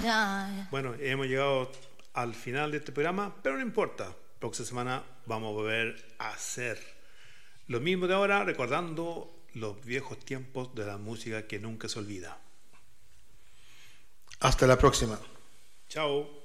Bueno, hemos llegado al final de este programa, pero no importa. Próxima semana vamos a volver a hacer lo mismo de ahora, recordando los viejos tiempos de la música que nunca se olvida. Hasta la próxima. Chao.